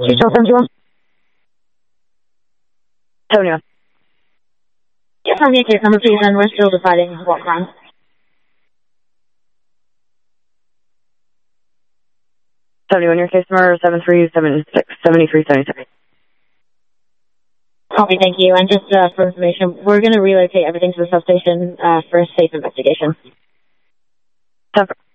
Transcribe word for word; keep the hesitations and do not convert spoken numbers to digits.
Houston seventy-one. seventy-one. Yes, I'm here, case number, please, and we're still deciding what crime. seventy-one, your case number seven three seven six, seventy-three seventy-six. Copy, thank you. And just uh, for information, we're going to relocate everything to the substation uh, for a safe investigation. Separate.